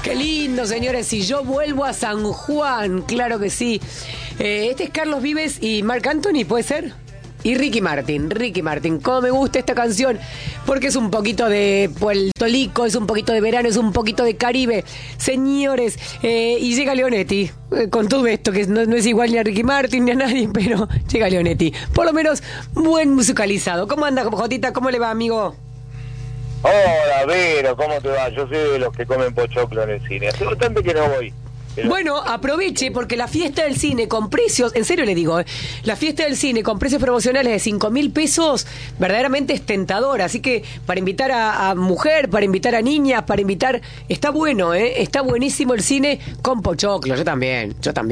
Qué lindo, señores. Si yo vuelvo a San Juan, claro que sí. Este es Carlos Vives y Marc Anthony, ¿puede ser? Y Ricky Martin, cómo me gusta esta canción, porque es un poquito de Puerto Rico, es un poquito de verano, es un poquito de Caribe, señores, y llega Leonetti, con todo esto, que no es igual ni a Ricky Martin ni a nadie, pero llega Leonetti, por lo menos buen musicalizado. ¿Cómo anda, Jotita? ¿Cómo le va, amigo? Hola, Vero, ¿cómo te va? Yo soy de los que comen pochoclo en el cine. Hace bastante que no voy. Pero... Bueno, aproveche porque la fiesta del cine con precios, en serio le digo, la fiesta del cine con precios promocionales de 5.000 pesos verdaderamente es tentadora. Así que para invitar a mujer, para invitar a niñas, para invitar... Está bueno, está buenísimo el cine con pochoclo. Yo también.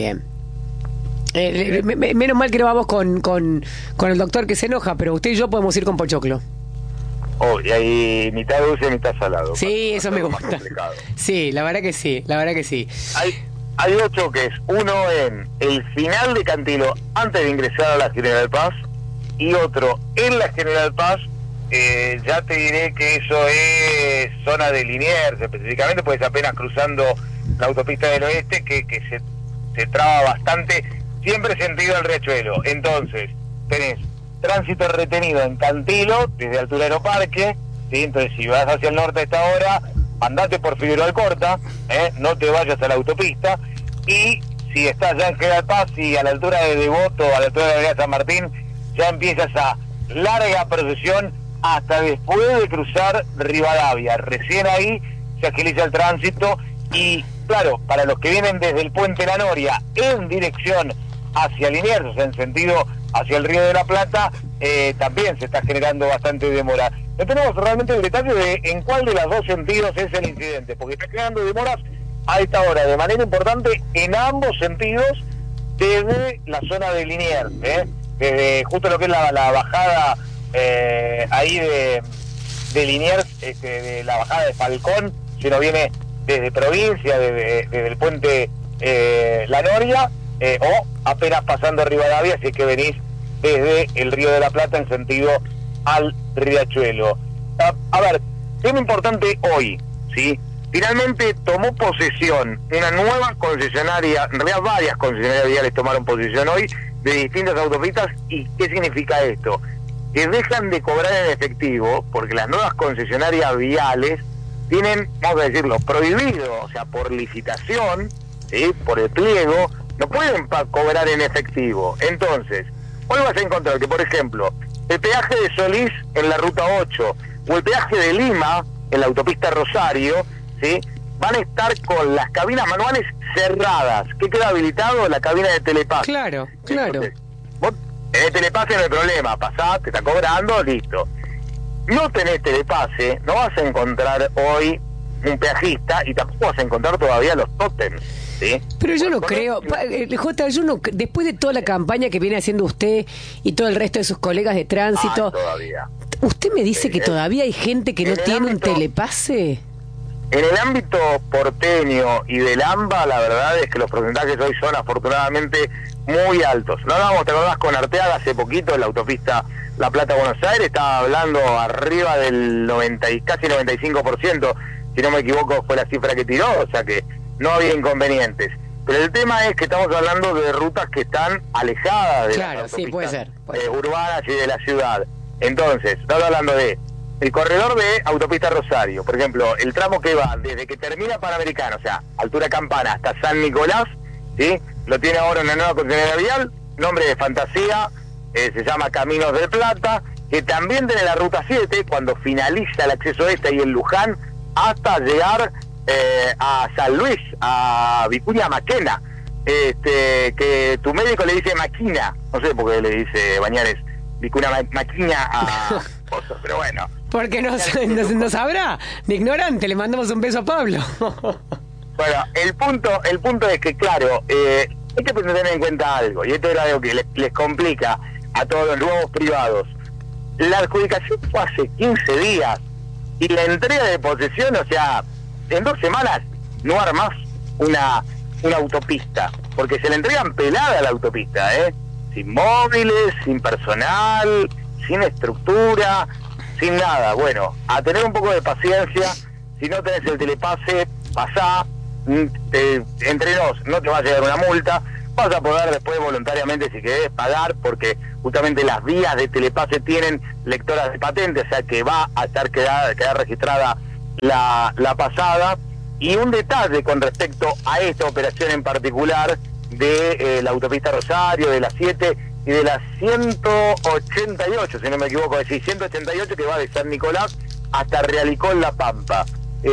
Menos mal que no vamos con el doctor que se enoja, pero usted y yo podemos ir con pochoclo. Oh, y hay mitad dulce y mitad salado. Sí, eso me gusta. Sí, la verdad que sí. Hay dos choques, uno en el final de Cantilo antes de ingresar a la General Paz y otro en la General Paz. Ya te diré que eso es zona de Liniers específicamente, pues apenas cruzando la autopista del oeste que se traba bastante, siempre sentido al Riachuelo. Entonces tenés tránsito retenido en Cantilo desde altura Aeroparque, ¿sí? Entonces si vas hacia el norte a esta hora, andate por Figueroa Alcorta, no te vayas a la autopista, y si estás ya en General Paz y a la altura de Devoto, a la altura de la avenida San Martín, ya empieza esa larga procesión hasta después de cruzar Rivadavia. Recién ahí se agiliza el tránsito y, claro, para los que vienen desde el Puente La Noria en dirección hacia Liniers, o sea, en sentido hacia el Río de la Plata, también se está generando bastante demora. No tenemos realmente el detalle de en cuál de los dos sentidos es el incidente, porque está creando demoras a esta hora de manera importante en ambos sentidos desde la zona de Liniers, desde justo lo que es la bajada ahí de Liniers, de la bajada de Falcón, si uno viene desde provincia, desde el puente La Noria, o apenas pasando Rivadavia, si es que venís desde el Río de la Plata en sentido al Riachuelo. A ver, tema importante hoy, ¿sí? Finalmente tomó posesión una nueva concesionaria, en realidad varias concesionarias viales tomaron posesión hoy de distintas autopistas. ¿Y qué significa esto? Que dejan de cobrar en efectivo, porque las nuevas concesionarias viales tienen, vamos a decirlo, prohibido, o sea, por licitación, ¿sí? Por el pliego, no pueden cobrar en efectivo. Entonces, hoy vas a encontrar que, por ejemplo, el peaje de Solís en la ruta 8 o el peaje de Lima en la autopista Rosario, ¿sí? Van a estar con las cabinas manuales cerradas. ¿Qué queda habilitado? La cabina de telepase. Claro. Entonces, vos tenés telepase, no hay problema, pasás, te está cobrando, listo. No tenés telepase, no vas a encontrar hoy un peajista y tampoco vas a encontrar todavía los tótems, ¿sí? Pero yo no creo, Jota, después de toda la campaña que viene haciendo usted y todo el resto de sus colegas de tránsito, todavía. ¿Usted me dice que todavía hay gente que no tiene un telepase? En el ámbito porteño y del AMBA, la verdad es que los porcentajes hoy son afortunadamente muy altos. No hablábamos, te acordás, con Arteaga hace poquito en la autopista La Plata-Buenos Aires, estaba hablando arriba del 90 y casi 95%, si no me equivoco fue la cifra que tiró, o sea que no había inconvenientes. Pero el tema es que estamos hablando de rutas que están alejadas de las autopistas, sí, puede ser. urbanas y de la ciudad. Entonces, estamos hablando de el corredor de autopista Rosario, por ejemplo, el tramo que va desde que termina Panamericano, o sea, altura Campana, hasta San Nicolás, ¿sí? Lo tiene ahora una nueva concesionaria vial, nombre de fantasía, se llama Caminos del Plata, que también tiene la ruta 7, cuando finaliza el acceso este y el Luján, hasta llegar a San Luis, a Vicuña Maquena, que tu médico le dice Maquina, no sé por qué le dice Bañares Vicuña Maquina a Pozo, pero bueno. Porque no sabrá, de ignorante, le mandamos un beso a Pablo. Bueno, el punto es que, claro, hay que tener en cuenta algo, y esto era algo que les complica a todos los nuevos privados. La adjudicación fue hace 15 días, y la entrega de posesión, o sea, en 2 semanas no armás una autopista, porque se le entregan pelada a la autopista, sin móviles, sin personal, sin estructura, sin nada. Bueno, a tener un poco de paciencia. Si no tenés el telepase, pasá, entre nos, no te va a llegar una multa, vas a poder después voluntariamente, si querés, pagar, porque justamente las vías de Telepase tienen lectoras de patente, o sea que va a estar quedar registrada la pasada. Y un detalle con respecto a esta operación en particular de la autopista Rosario, de la 7 y de la 188, si no me equivoco, es decir, 188, que va de San Nicolás hasta Realicó, La Pampa.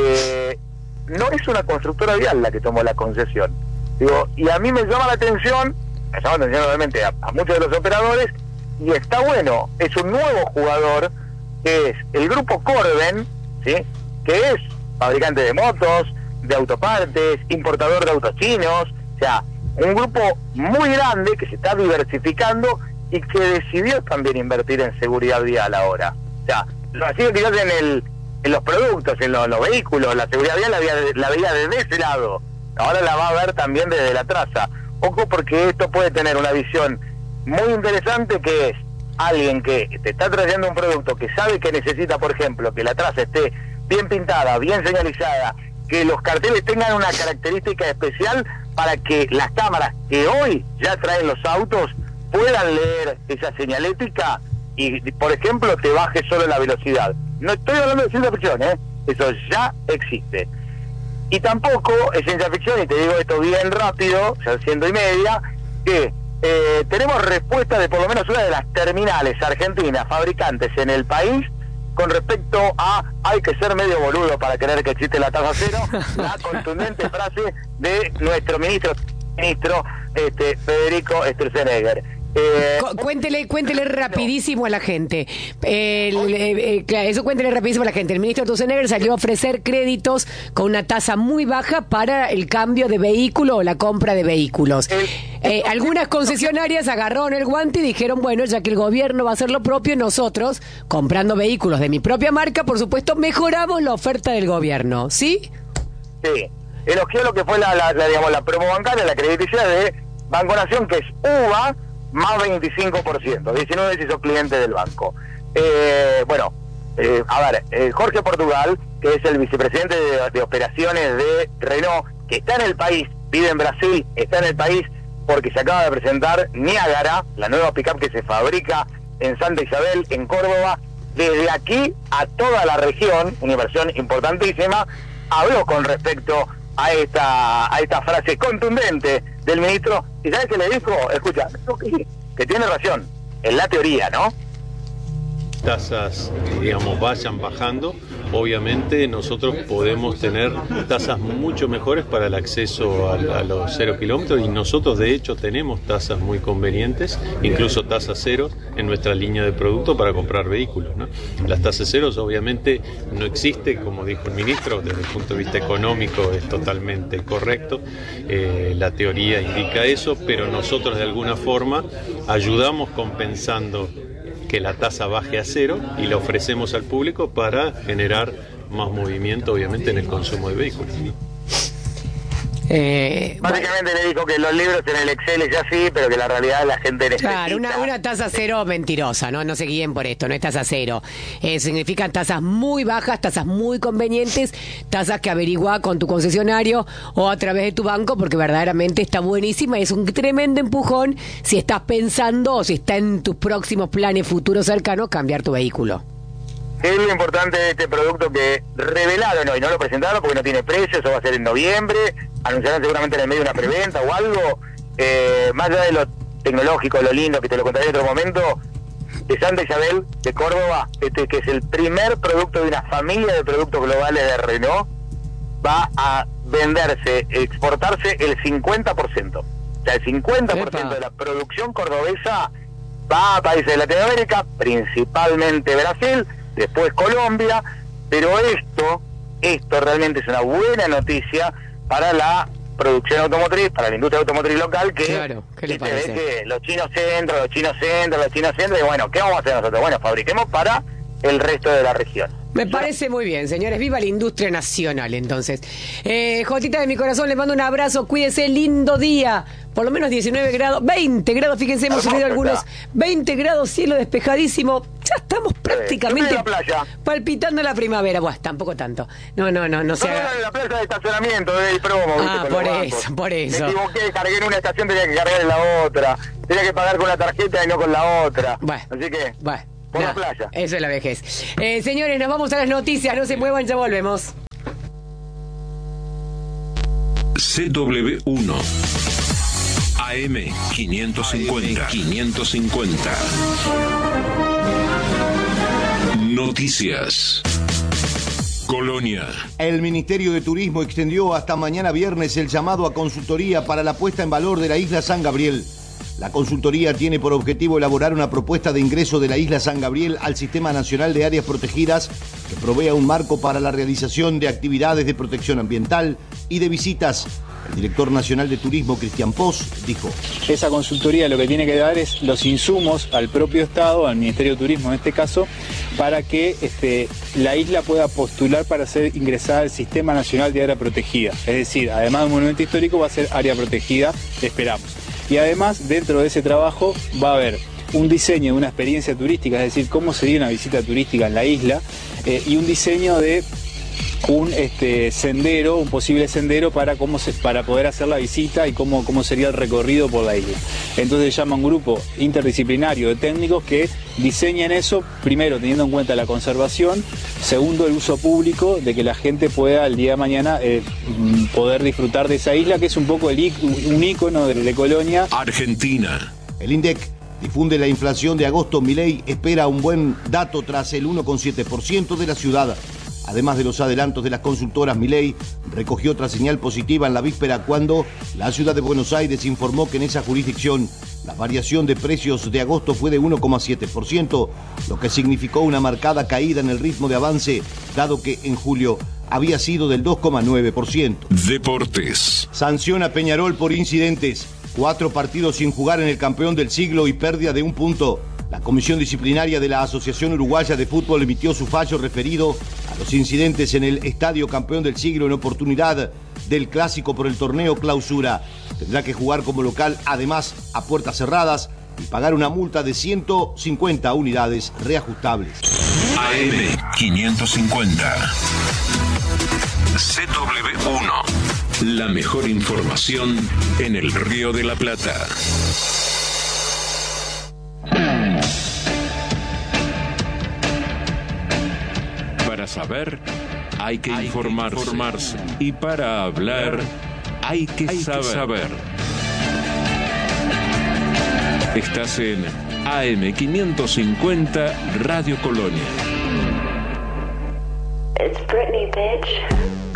No es una constructora vial la que tomó la concesión. Digo, y a mí me llama la atención obviamente a muchos de los operadores, y está bueno, es un nuevo jugador, que es el grupo Corben, ¿sí?, que es fabricante de motos, de autopartes, importador de autos chinos, o sea, un grupo muy grande que se está diversificando y que decidió también invertir en seguridad vial ahora. O sea, lo hacía quizás en los productos, en los vehículos, la seguridad vial la veía desde ese lado, ahora la va a ver también desde la traza. Ojo, porque esto puede tener una visión muy interesante, que es alguien que te está trayendo un producto que sabe que necesita, por ejemplo, que la traza esté bien pintada, bien señalizada, que los carteles tengan una característica especial para que las cámaras que hoy ya traen los autos puedan leer esa señalética y, por ejemplo, te baje solo la velocidad. No estoy hablando de ciencia ficción, eso ya existe. Y tampoco es ciencia ficción, y te digo esto bien rápido, ya siendo y media, que tenemos respuesta de por lo menos una de las terminales argentinas fabricantes en el país con respecto a hay que ser medio boludo para creer que existe la tasa cero, la contundente frase de nuestro ministro Federico Sturzenegger. Cuéntele rapidísimo a la gente. Eso cuéntele rapidísimo a la gente. El ministro Sturzenegger salió a ofrecer créditos con una tasa muy baja para el cambio de vehículo o la compra de vehículos. Algunas concesionarias agarraron el guante y dijeron, bueno, ya que el gobierno va a hacer lo propio, nosotros, comprando vehículos de mi propia marca, por supuesto, mejoramos la oferta del gobierno. ¿Sí? Sí. Elogió lo que fue la promo bancaria, la crediticia de Banco Nación, que es UVA, más 25%, 19 si sos cliente del banco. Jorge Portugal, que es el vicepresidente de operaciones de Renault, que está en el país, vive en Brasil, está en el país porque se acaba de presentar Niágara, la nueva pick-up que se fabrica en Santa Isabel, en Córdoba. Desde aquí a toda la región, una inversión importantísima, habló con respecto a esta frase contundente del ministro, y ¿sabes qué le dijo? Escucha, que tiene razón, en la teoría, ¿no? Tasas, digamos, vayan bajando, obviamente nosotros podemos tener tasas mucho mejores para el acceso a los 0 kilómetros, y nosotros de hecho tenemos tasas muy convenientes, incluso tasas cero en nuestra línea de producto para comprar vehículos, ¿no? Las tasas ceros obviamente no existe, como dijo el ministro, desde el punto de vista económico es totalmente correcto, la teoría indica eso, pero nosotros de alguna forma ayudamos compensando que la tasa baje a cero y la ofrecemos al público para generar más movimiento, obviamente, en el consumo de vehículos. Básicamente le dijo que los libros en el Excel es así, pero que la realidad la gente necesita. Claro, una tasa cero mentirosa, no se guíen por esto, no es tasa cero. Significan tasas muy bajas, tasas muy convenientes, tasas que averigua con tu concesionario o a través de tu banco, porque verdaderamente está buenísima y es un tremendo empujón si estás pensando o si está en tus próximos planes futuros cercanos cambiar tu vehículo. Es lo importante de este producto que revelaron hoy, no lo presentaron porque no tiene precio, eso va a ser en noviembre, anunciarán seguramente en el medio de una preventa o algo, más allá de lo tecnológico, lo lindo, que te lo contaré en otro momento, de Santa Isabel, de Córdoba, que es el primer producto de una familia de productos globales de Renault, va a venderse, exportarse el 50%. O sea, el 50% de la producción cordobesa va a países de Latinoamérica, principalmente Brasil, después Colombia, pero esto realmente es una buena noticia para la producción automotriz, para la industria automotriz local, que, claro, ¿qué le parece? Que los chinos entran, y bueno, ¿qué vamos a hacer nosotros? Bueno, fabriquemos para el resto de la región. Me parece muy bien, señores. Viva la industria nacional, entonces. Jotita de mi corazón, les mando un abrazo. Cuídese, lindo día. Por lo menos 19 grados, 20 grados. Fíjense, hemos subido algunos. 20 grados, cielo despejadísimo. Ya estamos prácticamente Yo estoy en la playa. palpitando la primavera. Buah, tampoco tanto. No se No, haga. en la plaza de estacionamiento de promo, ¿viste? Ah, Con por los bancos. eso, por eso. Me equivoqué, cargué en una estación, tenía que cargar en la otra. Tenía que pagar con la tarjeta y no con la otra. Bueno, Así que, bueno, por la nada, playa. eso es la vejez. Señores, nos vamos a las noticias. No se muevan, ya volvemos. CW1 AM 550. Noticias. Colonia. El Ministerio de Turismo extendió hasta mañana viernes el llamado a consultoría para la puesta en valor de la isla San Gabriel. La consultoría tiene por objetivo elaborar una propuesta de ingreso de la isla San Gabriel al Sistema Nacional de Áreas Protegidas que provea un marco para la realización de actividades de protección ambiental y de visitas. El director nacional de turismo, Cristian Pos, dijo: esa consultoría lo que tiene que dar es los insumos al propio Estado, al Ministerio de Turismo en este caso, para que la isla pueda postular para ser ingresada al Sistema Nacional de Área Protegida. Es decir, además de un monumento histórico, va a ser área protegida, esperamos. Y además, dentro de ese trabajo va a haber un diseño de una experiencia turística, es decir, cómo sería una visita turística en la isla, y un diseño de un sendero, un posible sendero para poder hacer la visita y cómo sería el recorrido por la isla. Entonces se llama un grupo interdisciplinario de técnicos que diseñen eso, primero teniendo en cuenta la conservación, segundo el uso público, de que la gente pueda el día de mañana poder disfrutar de esa isla, que es un poco un ícono de Colonia. Argentina. El INDEC difunde la inflación de agosto. Milei espera un buen dato tras el 1,7% de la ciudad. Además de los adelantos de las consultoras, Milei recogió otra señal positiva en la víspera cuando la ciudad de Buenos Aires informó que en esa jurisdicción la variación de precios de agosto fue de 1,7%, lo que significó una marcada caída en el ritmo de avance, dado que en julio había sido del 2,9%. Deportes. Sanción a Peñarol por incidentes. 4 partidos sin jugar en el campeón del siglo y pérdida de 1 punto. La Comisión Disciplinaria de la Asociación Uruguaya de Fútbol emitió su fallo referido a los incidentes en el Estadio Campeón del Siglo en oportunidad del clásico por el torneo Clausura. Tendrá que jugar como local, además, a puertas cerradas y pagar una multa de 150 unidades reajustables. AM 550. CW1. La mejor información en el Río de la Plata. Para saber, hay que informarse. Y para hablar, hay que saber. Estás en AM 550 Radio Colonia. It's Britney, bitch.